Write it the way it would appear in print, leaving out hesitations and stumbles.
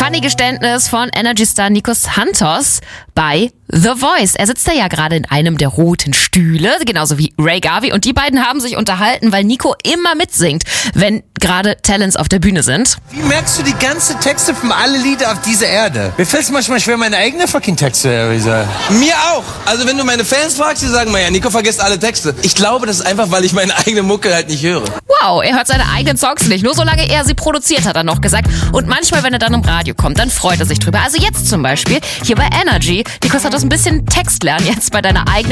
Funny Geständnis von Energy-Star Nikos Santos bei The Voice. Er sitzt da ja gerade in einem der roten Stühle, genauso wie Ray Garvey. Und die beiden haben sich unterhalten, weil Nico immer mitsingt, wenn gerade Talents auf der Bühne sind. Wie merkst du die ganzen Texte von alle Lieder auf dieser Erde? Mir fällt es manchmal schwer, meine eigenen fucking Texte zu sagen. Mir auch. Also wenn du meine Fans fragst, die sagen mal, ja, Nico vergisst alle Texte. Ich glaube, das ist einfach, weil ich meine eigene Mucke halt nicht höre. Wow, er hört seine eigenen Songs nicht, nur solange er sie produziert, hat er noch gesagt. Und manchmal, wenn er dann im Radio kommt, dann freut er sich drüber. Also jetzt zum Beispiel hier bei Energy. Nikos hat das ein bisschen Text lernen jetzt bei deiner eigenen